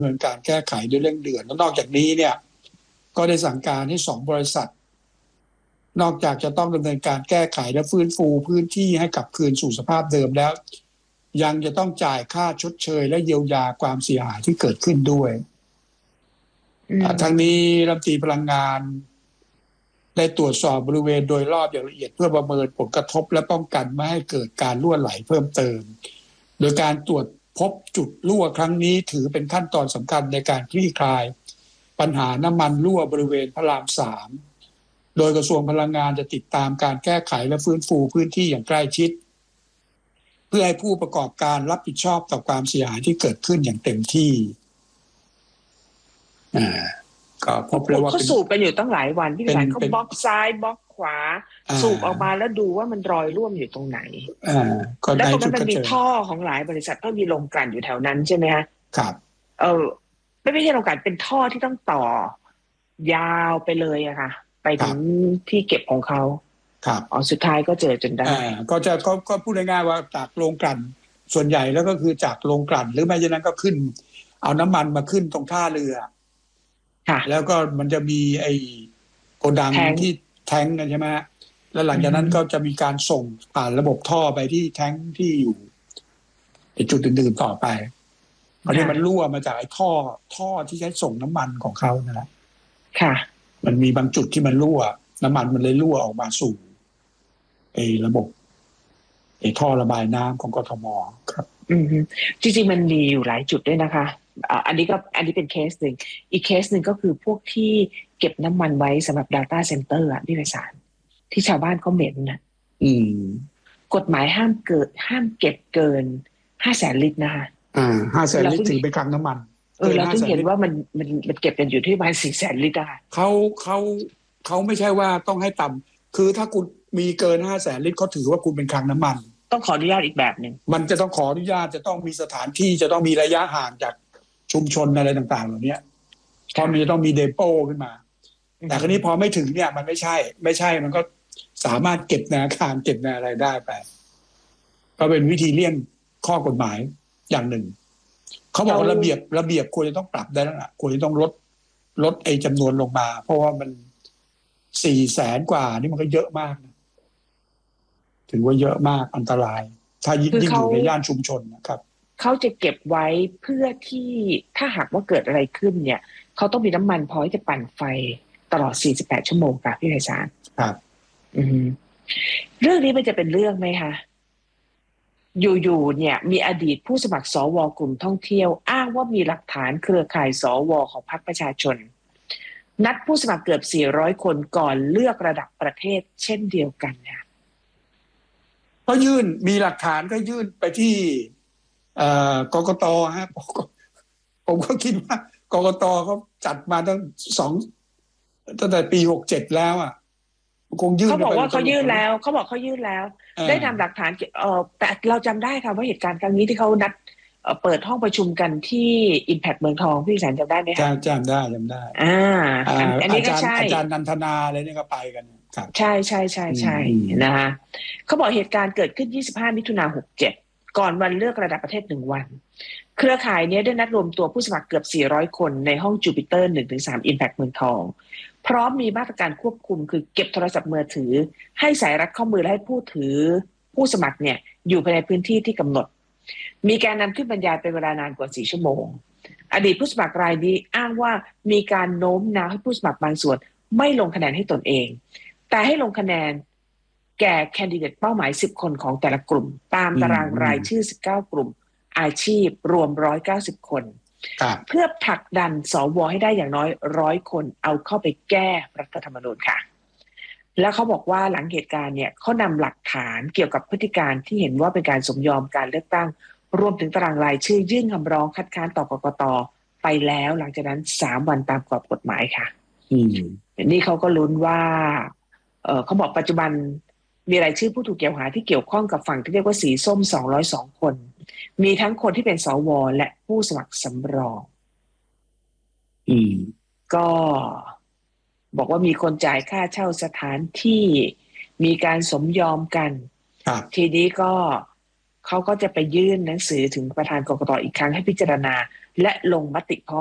เนินการแก้ไขด้วยเร่งด่วนแล้วนอกจากนี้เนี่ยก็ได้สั่งการให้2บริษัทนอกจากจะต้องดำเนินการแก้ไขและฟื้นฟูพื้นที่ให้กลับคืนสู่สภาพเดิมแล้วยังจะต้องจ่ายค่าชดเชยและเยียวยาความเสียหายที่เกิดขึ้นด้วยทั้งนี้รัฐมนตรีพลังงานได้ตรวจสอบบริเวณโดยรอบอย่างละเอียดเพื่อประเมินผลกระทบและป้องกันไม่ให้เกิดการรั่วไหลเพิ่มเติมโดยการตรวจพบจุดรั่วครั้งนี้ถือเป็นขั้นตอนสำคัญในการคลี่คลายปัญหาน้ำมันรั่วบริเวณพระราม 3โดยกระทรวงพลังงานจะติดตามการแก้ไขและฟื้นฟูพื้นที่อย่างใกล้ชิดเพื่อให้ผู้ประกอบการรับผิดชอบต่อความเสียหายที่เกิดขึ้นอย่างเต็มที่ก็พบแล้วว่าเขาสูบกันอยู่ตั้งหลายวันพี่สารเขาบล็อกซ้ายบล็อกขวาสูบออกมาแล้วดูว่ามันรอยรั่วอยู่ตรงไหนแล้วตรงนั้นมันมีท่อของหลายบริษัทก็มีโรงกลั่นอยู่แถวนั้นใช่ไหมฮะครับไม่ใช่โรงกลั่นเป็นท่อที่ต้องต่อยาวไปเลยอะค่ะไปถึงที่เก็บของเขาครับสุดท้ายก็เจอจนได้ก็พูดง่ายๆว่าจากโรงกลั่นส่วนใหญ่แล้วก็คือจากโรงกลั่นหรือไม่ฉะนั้นก็ขึ้นเอาน้ำมันมาขึ้นตรงท่าเรือแล้วก็มันจะมีไอ้โกดังที่แท้งกันใช่ไหมแล้วหลังจากนั้นก็จะมีการส่งผ่านระบบท่อไปที่แท้งที่อยู่จุดอื่นๆต่อไปเพราะนี่มันรั่วมาจากไอ้ท่อที่ใช้ส่งน้ำมันของเขานั่นแหละค่ะมันมีบางจุดที่มันรั่วน้ำมันมันเลยรั่วออกมาสู่ไอ้ระบบไอ้ท่อระบายน้ำของกทมครับจริงๆมันมีอยู่หลายจุดด้วยนะคะอันนี้เป็นเคสหนึ่งอีกเคสหนึ่งก็คือพวกที่เก็บน้ำมันไว้สำหรับ Data Center อ่ะพี่ไพศาลที่ชาวบ้านเขาเหม็นนะกฎหมายห้ามเก็บเกิน 500,000 ลิตรนะคะ 500,000 ลิตรถือเป็นคลังน้ำมันเราถึงเห็นว่ามันเก็บกันอยู่ที่ประมาณ 400,000 ลิตรนะคะเขาไม่ใช่ว่าต้องให้ต่ำคือถ้าคุณมีเกิน 500,000 ลิตรเขาถือว่าคุณเป็นคลังน้ำมันต้องขออนุญาตอีกแบบนึงมันจะต้องขออนุญาตจะต้องมีสถานที่จะต้องมีระยะห่างจากชุมชนอะไรต่างๆเหล่านี้พอมีจะต้องมีเดโป้ขึ้นมาแต่คราวนี้พอไม่ถึงเนี่ยมันไม่ใช่มันก็สามารถเก็บในอาคารเก็บในอะไรได้ไปก็เป็นวิธีเลี่ยงข้อกฎหมายอย่างหนึ่งเขาบอกว่าระเบียบควรจะต้องปรับได้แล้วล่ะควรจะต้องลดไอ้จำนวนลงมาเพราะว่ามัน400,000 กว่านี่มันก็เยอะมากนะถือว่าเยอะมากอันตรายถ้ายิ่งอยู่ในย่านชุมชนนะครับเขาจะเก็บไว้เพื่อที่ถ้าหากว่าเกิดอะไรขึ้นเนี่ยเขาต้องมีน้ำมันพอที่จะปั่นไฟตลอด48 ชั่วโมงค่ะพี่ไพศาลครับเรื่องนี้มันจะเป็นเรื่องไหมคะอยู่ๆเนี่ยมีอดีตผู้สมัครสวกลุ่มท่องเที่ยวอ้างว่ามีหลักฐานเครือข่ายสวของพรรคประชาชนนัดผู้สมัครเกือบ400 คนก่อนเลือกระดับประเทศเช่นเดียวกันค่ะก็ยื่นมีหลักฐานก็ยื่นไปที่กกต.ฮะผมก็คิดว่ากกต.เขาจัดมาตั้งแต่ปี67แล้วอ่ะคงยื่นเขาบอกว่าเขายื่นแล้วได้นำหลักฐานแต่เราจำได้ค่ะว่าเหตุการณ์ครั้งนี้ที่เขานัดเปิดห้องประชุมกันที่ Impact เมืองทองพี่แสนจำได้ไหมคะจำได้อันนี้ก็ใช่อาจารย์นันทนาอะไรนี่ก็ไปกันใช่นะคะเขาบอกเหตุการณ์เกิดขึ้น25 มิถุนายน 67ก่อนวันเลือกระดับประเทศ1 วันเครือข่ายนี้ได้นัดรวมตัวผู้สมัครเกือบ400 คนในห้องจูปิเตอร์ 1-3 Impact เมืองทองพร้อมมีมาตรการควบคุมคือเก็บโทรศัพท์มือถือให้สายรัดข้อมือและให้ผู้สมัครเนี่ยอยู่ภายในพื้นที่ที่กำหนดมีการนำขึ้นบรรยายเป็นเวลานานกว่า4 ชั่วโมงอดีตผู้สมัครรายนี้อ้างว่ามีการโน้มน้าวให้ผู้สมัครบางส่วนไม่ลงคะแนนให้ตนเองแต่ให้ลงคะแนนแก่แคนดิเดตเป้าหมาย10 คนของแต่ละกลุ่มตามตารางรายชื่อ19 กลุ่มอาชีพรวม190 คนเพื่อผลักดันสวให้ได้อย่างน้อย100 คนเอาเข้าไปแก้รัฐธรรมนูญค่ะแล้วเขาบอกว่าหลังเหตุการณ์เนี่ยเขานำหลักฐานเกี่ยวกับพฤติการที่เห็นว่าเป็นการสมยอมการเลือกตั้งรวมถึงตารางรายชื่อยื่นคำร้องคัดค้านต่อกกต.ไปแล้วหลังจากนั้น3 วันตามกรอบกฎหมายค่ะนี่เขาก็ลุ้นว่าเขาบอกปัจจุบันมีรายชื่อผู้ถูกกล่าวหาที่เกี่ยวข้องกับฝั่งที่เรียกว่าสีส้ม202 คนมีทั้งคนที่เป็นสวและผู้สมัครสำรองก็บอกว่ามีคนจ่ายค่าเช่าสถานที่มีการสมยอมกันทีนี้ก็เขาก็จะไปยื่นหนังสือถึงประธานกกต.อีกครั้งให้พิจารณาและลงมติพร้อม